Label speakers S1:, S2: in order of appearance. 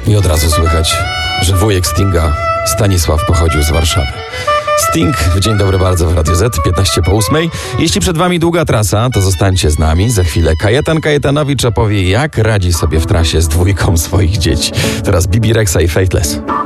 S1: I od razu słychać, że wujek Stinga, Stanisław, pochodził z Warszawy. Sting w Dzień Dobry Bardzo w Radio Z, 8:15. Jeśli przed wami długa trasa, to zostańcie z nami. Za chwilę Kajetan Kajetanowicz opowie, jak radzi sobie w trasie z dwójką swoich dzieci. Teraz Bibi Rexha i Faithless.